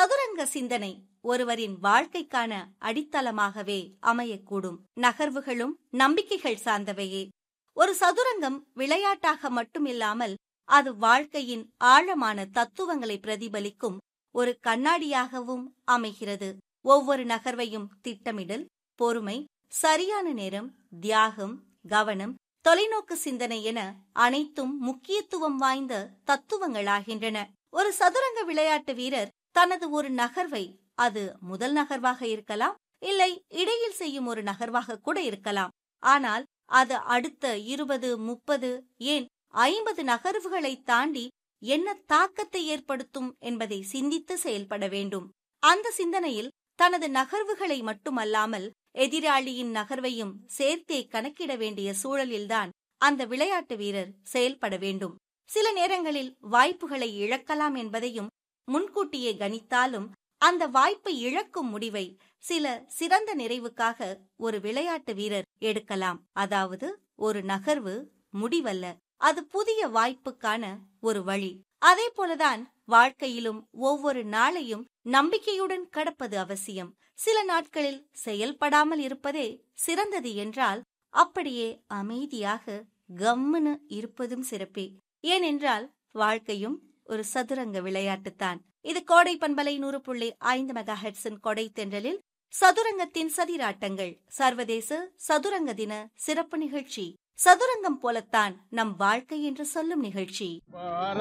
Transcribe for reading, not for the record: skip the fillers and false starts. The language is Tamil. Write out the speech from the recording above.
சதுரங்க சிந்தனை ஒருவரின் வாழ்க்கைக்கான அடித்தளமாகவே அமையக்கூடும். நகர்வுகளும் நம்பிக்கைகள் சார்ந்தவையே. ஒரு சதுரங்கம் விளையாட்டாக மட்டுமில்லாமல் அது வாழ்க்கையின் ஆழமான தத்துவங்களை பிரதிபலிக்கும் ஒரு கண்ணாடியாகவும் அமைகிறது. ஒவ்வொரு நகர்வையும் திட்டமிடல், பொறுமை, சரியான நேரம், தியாகம், கவனம், தொலைநோக்கு சிந்தனை என அனைத்தும் முக்கியத்துவம் வாய்ந்த தத்துவங்களாகின்றன. ஒரு சதுரங்க விளையாட்டு வீரர் தனது ஒரு நகர்வை, அது முதல் நகர்வாக இருக்கலாம், இல்லை இடையில் செய்யும் ஒரு நகர்வாக கூட இருக்கலாம், ஆனால் அது அடுத்த 20, 30, ஏன் 50 நகர்வுகளை தாண்டி என்ன தாக்கத்தை ஏற்படுத்தும் என்பதை சிந்தித்து செயல்பட வேண்டும். அந்த சிந்தனையில் தனது நகர்வுகளை மட்டுமல்லாமல் எதிராளியின் நகர்வையும் சேர்த்தே கணக்கிட வேண்டிய சூழலில்தான் அந்த விளையாட்டு வீரர் செயல்பட வேண்டும். சில நேரங்களில் வாய்ப்புகளை இழக்கலாம் என்பதையும் முன்கூட்டியே கணித்தாலும் அந்த வாய்ப்பை இழக்கும் முடிவை சில சிறந்த நிறைவுக்காக ஒரு விளையாட்டு வீரர் எடுக்கலாம். அதாவது ஒரு நகர்வு முடிவல்ல, அது புதிய வாய்ப்புக்கான ஒரு வழி. அதே போலதான் வாழ்க்கையிலும் ஒவ்வொரு நாளையும் நம்பிக்கையுடன் கடப்பது அவசியம். சில நாட்களில் செயல்படாமல் இருப்பதே சிறந்தது என்றால் அப்படியே அமைதியாக கம்முன்னு இருப்பதும் சிறப்பே. ஏனென்றால் வாழ்க்கையும் ஒரு சதுரங்க விளையாட்டுத்தான். இது கோடை பண்பலை 100.5 மெகாஹெர்ட்ஸின் கொடை தென்றலில் சதுரங்கத்தின் சதிராட்டங்கள் சர்வதேச சதுரங்க தின சிறப்பு நிகழ்ச்சி. சதுரங்கம் போலத்தான் நம் வாழ்க்கை என்று சொல்லும் நிகழ்ச்சி.